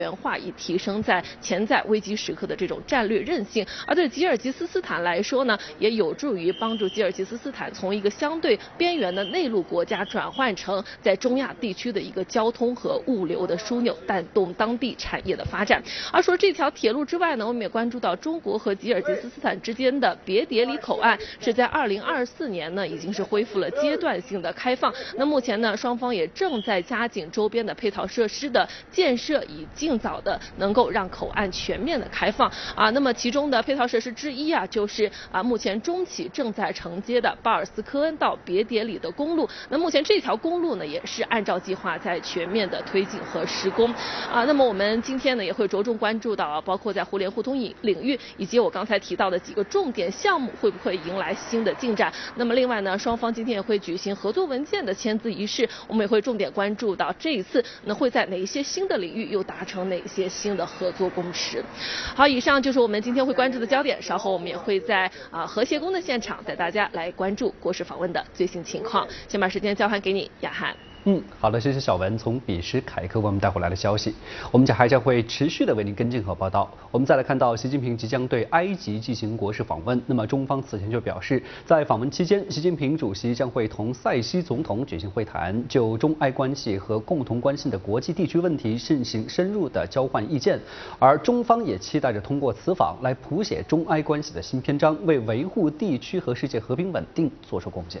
元化，以提升在潜在危机时刻的这种战略韧性。而对吉尔吉斯斯坦来说呢，也有助于帮助吉尔吉斯斯坦从一个相对边缘的内陆国家转换成在中亚地区的一个交通和物流的枢纽，带动当地产业的发展。而除了这条铁路之外呢，我们也关注到中国和吉尔吉斯斯坦之间的别迭里口岸是在2024年呢已经是恢复了阶段性的开放。那目前呢，双方也正在加紧周边的配套设施的建设，以尽早的能够让口岸全面的开放那么其中的配套设施之一就是目前中企正在承接的巴尔斯科恩到别迭里的公路。那目前这条公路呢也是按照计划在全面的推进和施工那么我们今天呢也会着重关注到包括在互联互通领域以及我刚才提到的几个重点项目会不会迎来新的进展。那么另外呢，双方今天也会举行合作文件的签字仪式，我们也会重点关注到这一次呢会在哪一些新的领域又达成哪些新的合作共识。好，以上就是我们今天会关注的焦点，稍后我们也会在和谐宫的现场带大家来关注国事访问的最新情况。先把时间交还给你，雅涵。 好的，谢谢小文从比什凯克为我们带回来的消息，我们还将会持续的为您跟进和报道。我们再来看到习近平即将对埃及进行国事访问，那么中方此前就表示，在访问期间，习近平主席将会同塞西总统举行会谈，就中埃关系和共同关心的国际地区问题进行深入的交换意见，而中方也期待着通过此访来谱写中埃关系的新篇章，为维护地区和世界和平稳定做出贡献。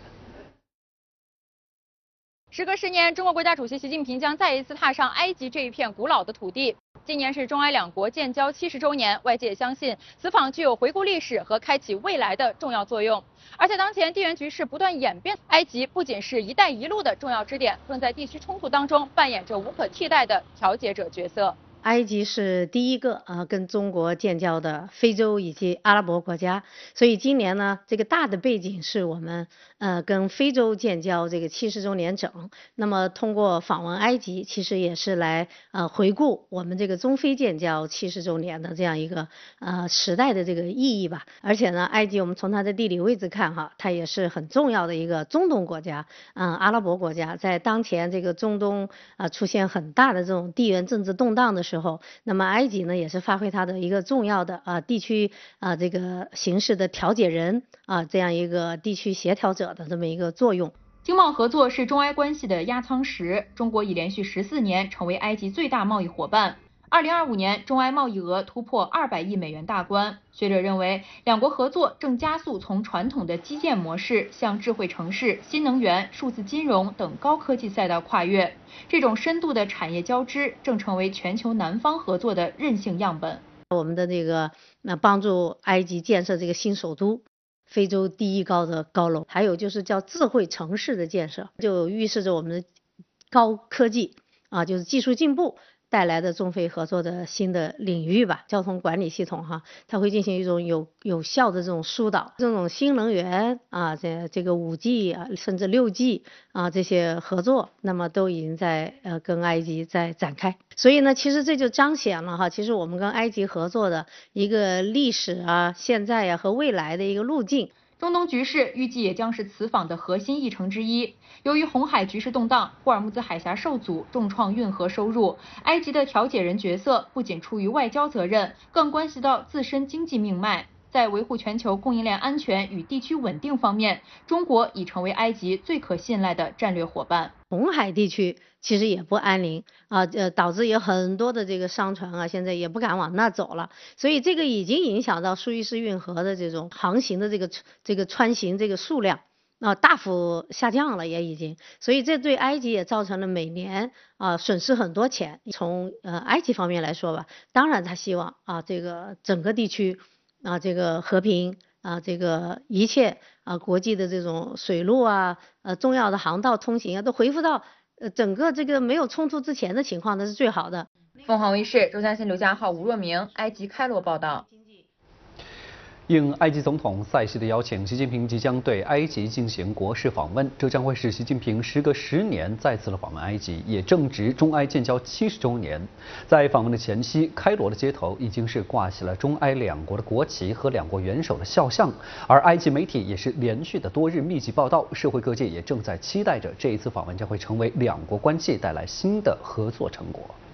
时隔10年，中国国家主席习近平将再一次踏上埃及这一片古老的土地。今年是中埃两国建交70周年，外界也相信此访具有回顾历史和开启未来的重要作用。而且当前地缘局势不断演变，埃及不仅是一带一路的重要支点，更在地区冲突当中扮演着无可替代的调解者角色。 埃及是第一个跟中国建交的非洲以及阿拉伯国家，所以今年呢，这个大的背景是我们跟非洲建交这个70周年整。那么通过访问埃及，其实也是来回顾我们这个中非建交70周年的这样一个时代的这个意义吧。而且呢，埃及我们从它的地理位置看它也是很重要的一个中东国家，阿拉伯国家，在当前这个中东出现很大的这种地缘政治动荡的时候，那么埃及呢也是发挥它的一个重要的地区这个形势的调解人这样一个地区协调者的这么一个作用。 经贸合作是中埃关系的压舱石，中国已连续14年成为埃及最大贸易伙伴。2025年，中埃贸易额突破200亿美元大关。学者认为，两国合作正加速从传统的基建模式向智慧城市、新能源、数字金融等高科技赛道跨越。这种深度的产业交织正成为全球南方合作的韧性样本。 我们的这个帮助埃及建设这个新首都，非洲第一高的高楼，还有就是叫智慧城市的建设，就预示着我们的高科技就是技术进步带来的中非合作的新的领域吧。交通管理系统它会进行一种有效的这种疏导，这种新能源这个5G甚至6G这些合作，那么都已经在跟埃及在展开。所以呢，其实这就彰显了其实我们跟埃及合作的一个历史现在和未来的一个路径。 中东局势预计也将是此访的核心议程之一。由于红海局势动荡，霍尔木兹海峡受阻，重创运河收入，埃及的调解人角色不仅出于外交责任，更关系到自身经济命脉。在维护全球供应链安全与地区稳定方面，中国已成为埃及最可信赖的战略伙伴。 红海地区其实也不安宁导致有很多的这个商船现在也不敢往那走了，所以这个已经影响到苏伊士运河的这种航行的这个穿行这个数量大幅下降了也已经，所以这对埃及也造成了每年损失很多钱。从埃及方面来说吧，当然他希望这个整个地区这个和平这个一切国际的这种水路重要的航道通行都恢复到整个这个没有冲突之前的情况，那是最好的。 凤凰卫视周嘉欣、刘家浩、吴若明，埃及开罗报道。 应埃及总统塞西的邀请，习近平即将对埃及进行国事访问，这将会是习近平时隔10年再次的访问埃及，也正值中埃建交70周年。在访问的前夕，开罗的街头已经是挂起了中埃两国的国旗和两国元首的肖像，而埃及媒体也是连续的多日密集报道，社会各界也正在期待着这一次访问将会成为两国关系带来新的合作成果。